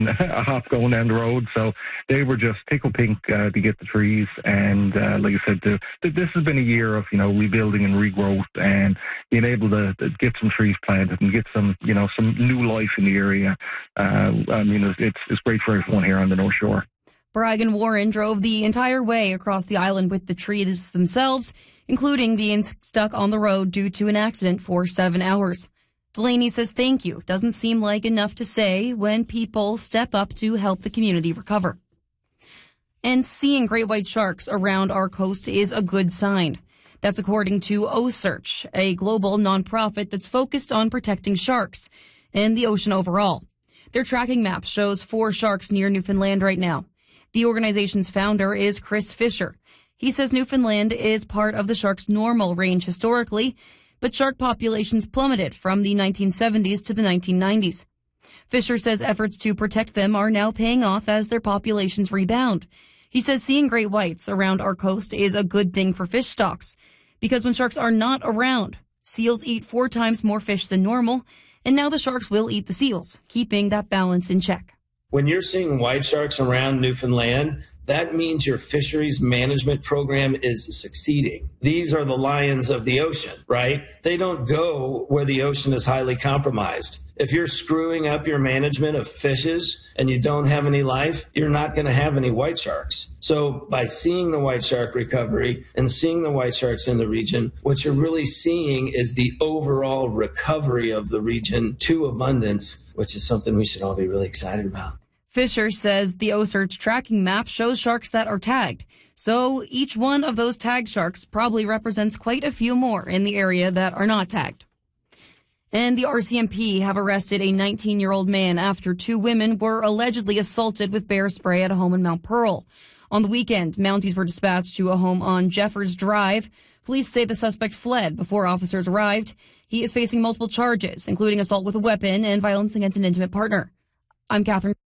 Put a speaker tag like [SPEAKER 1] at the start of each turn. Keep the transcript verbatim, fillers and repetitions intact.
[SPEAKER 1] a hop going down the road. So they were just tickle pink uh, to get the trees. And uh, like I said, the, the, this has been a year of, you know, rebuilding and regrowth and being able to, to get some trees planted and get some, you know, some new life in the area. Uh, I mean, it's, it's great for everyone here on the North Shore.
[SPEAKER 2] Bragg and Warren drove the entire way across the island with the trees themselves, including being stuck on the road due to an accident for seven hours. Delaney says thank you doesn't seem like enough to say when people step up to help the community recover. And seeing great white sharks around our coast is a good sign. That's according to OCEARCH, a global nonprofit that's focused on protecting sharks and the ocean overall. Their tracking map shows four sharks near Newfoundland right now. The organization's founder is Chris Fisher. He says Newfoundland is part of the shark's normal range historically, but shark populations plummeted from the nineteen seventies to the nineteen nineties. Fisher says efforts to protect them are now paying off as their populations rebound. He says seeing great whites around our coast is a good thing for fish stocks, because when sharks are not around, seals eat four times more fish than normal, and now the sharks will eat the seals, keeping that balance in check.
[SPEAKER 3] When you're seeing white sharks around Newfoundland, that means your fisheries management program is succeeding. These are the lions of the ocean, right? They don't go where the ocean is highly compromised. If you're screwing up your management of fishes and you don't have any life, you're not going to have any white sharks. So by seeing the white shark recovery and seeing the white sharks in the region, what you're really seeing is the overall recovery of the region to abundance, which is something we should all be really excited about.
[SPEAKER 2] Fisher says the OCEARCH tracking map shows sharks that are tagged. So each one of those tagged sharks probably represents quite a few more in the area that are not tagged. And the R C M P have arrested a nineteen-year-old man after two women were allegedly assaulted with bear spray at a home in Mount Pearl. On the weekend, Mounties were dispatched to a home on Jeffers Drive. Police say the suspect fled before officers arrived. He is facing multiple charges, including assault with a weapon and violence against an intimate partner. I'm Catherine.